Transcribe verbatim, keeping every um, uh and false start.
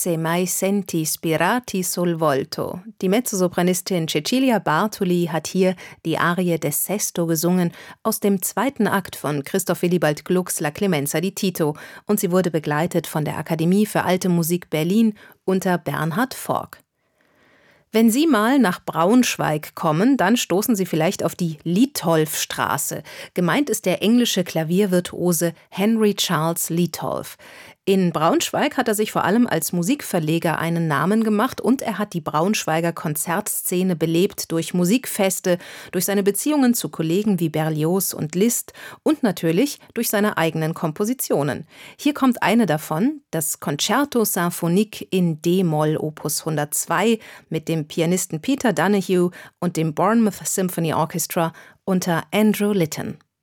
se mai senti spirati sul volto. Die Mezzosopranistin Cecilia Bartoli hat hier die Arie des Sesto gesungen aus dem zweiten Akt von Christoph Willibald Glucks La Clemenza di Tito und sie wurde begleitet von der Akademie für Alte Musik Berlin unter Bernhard Forck. Wenn Sie mal nach Braunschweig kommen, dann stoßen Sie vielleicht auf die Liedtolff-Straße. Gemeint ist der englische Klaviervirtuose Henry Charles Liedtolff. In Braunschweig hat er sich vor allem als Musikverleger einen Namen gemacht und er hat die Braunschweiger Konzertszene belebt durch Musikfeste, durch seine Beziehungen zu Kollegen wie Berlioz und Liszt und natürlich durch seine eigenen Kompositionen. Hier kommt eine davon, das Concerto Symphonique in D-Moll Opus hundertzwei mit dem Pianisten Peter Donoghue und dem Bournemouth Symphony Orchestra unter Andrew Litton.